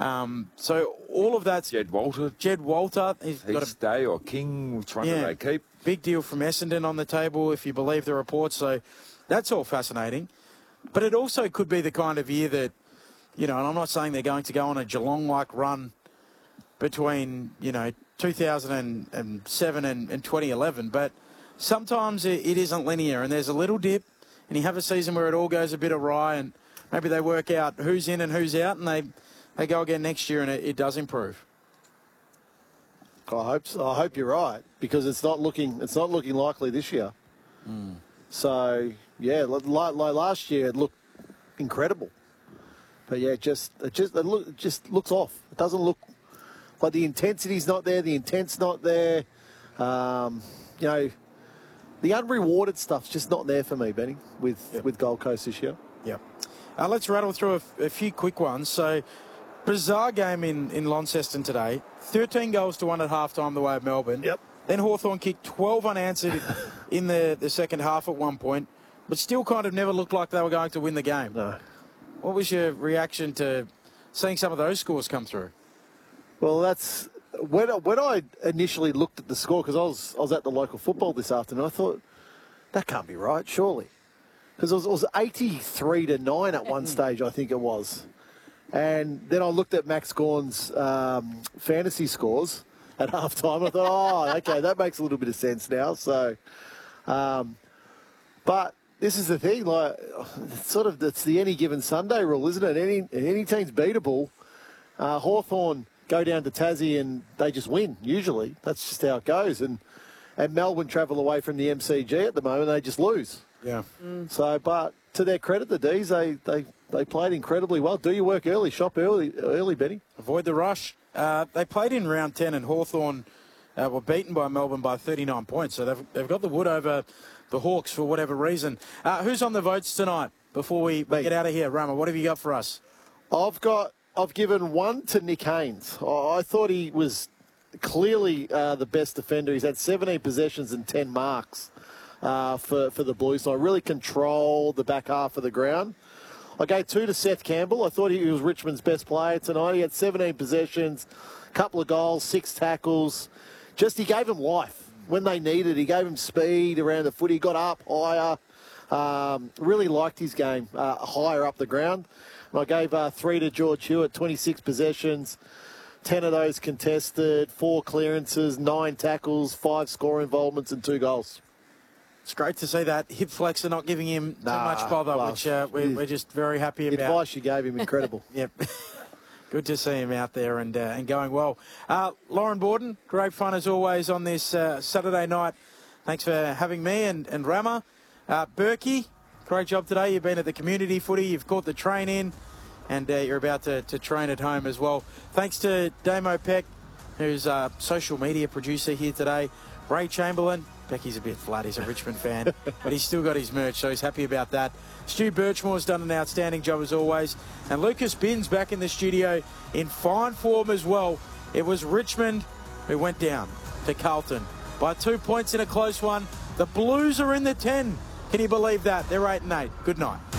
So all of that's... Jed Walter. He's He got a stay or King, which one do they keep? big deal from Essendon on the table, if you believe the reports. So that's all fascinating. But it also could be the kind of year that, and I'm not saying they're going to go on a Geelong-like run between, 2007 and 2011, but sometimes it isn't linear, and there's a little dip, and you have a season where it all goes a bit awry, and maybe they work out who's in and who's out, and they go again next year, and it does improve. I hope you're right, because it's not looking likely this year. So yeah, like last year it looked incredible, but yeah, it just looks off. It doesn't look like the intensity's not there. The intent's not there. The unrewarded stuff's just not there for me, Benny, with Gold Coast this year. Yep. Let's rattle through a few quick ones. So, bizarre game in Launceston today. 13 goals to 1 at halftime the way of Melbourne. Yep. Then Hawthorn kicked 12 unanswered in the second half at one point, but still kind of never looked like they were going to win the game. No. What was your reaction to seeing some of those scores come through? Well, that's when I initially looked at the score, because I was at the local football this afternoon. I thought that can't be right, surely, because it was 83-9 at one stage, I think it was. And then I looked at Max Gawn's fantasy scores at halftime. I thought, okay, that makes a little bit of sense now. So, but this is the thing, like it's the any given Sunday rule, isn't it? Any team's beatable. Hawthorn go down to Tassie and they just win. Usually, that's just how it goes. And Melbourne travel away from the MCG at the moment, they just lose. Yeah. So, but to their credit, the D's they played incredibly well. Do your work early, shop early, Benny. Avoid the rush. They played in round 10, and Hawthorn were beaten by Melbourne by 39 points. So they've got the wood over the Hawks for whatever reason. Who's on the votes tonight? Before we get out of here, Rama, what have you got for us? I've given one to Nick Haynes. I thought he was clearly the best defender. He's had 17 possessions and 10 marks for the Blues. So I really controlled the back half of the ground. I gave 2 to Seth Campbell. I thought he was Richmond's best player tonight. He had 17 possessions, a couple of goals, 6 tackles. He gave them life when they needed. He gave them speed around the foot. He got up higher. Really liked his game higher up the ground. And I gave 3 to George Hewitt, 26 possessions, 10 of those contested, 4 clearances, 9 tackles, 5 score involvements and 2 goals. It's great to see that hip flexor not giving him too much bother, which we're just very happy about. The advice you gave him, incredible. Yep. Good to see him out there and going well. Lauren Borden, great fun as always on this Saturday night. Thanks for having me and Rama. Berkey, great job today. You've been at the community footy. You've caught the train in, and you're about to train at home as well. Thanks to Damo Peck, who's a social media producer here today. Ray Chamberlain. Becky's a bit flat. He's a Richmond fan, but he's still got his merch, so he's happy about that. Stu Birchmore's done an outstanding job as always. And Lucas Binns back in the studio in fine form as well. It was Richmond who went down to Carlton by 2 points in a close one. The Blues are in the 10. Can you believe that? They're 8-8. Good night.